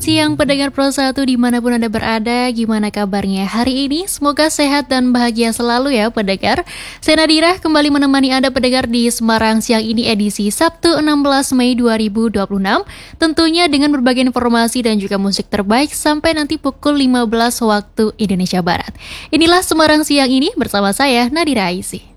Siang pendengar Pro 1 dimanapun Anda berada, gimana kabarnya hari ini? Semoga sehat dan bahagia selalu ya pendengar. Saya Nadira kembali menemani Anda pendengar di Semarang siang ini edisi Sabtu 16 Mei 2026. Tentunya dengan berbagai informasi dan juga musik terbaik sampai nanti pukul 15 waktu Indonesia Barat. Inilah Semarang siang ini bersama saya Nadira Aisy.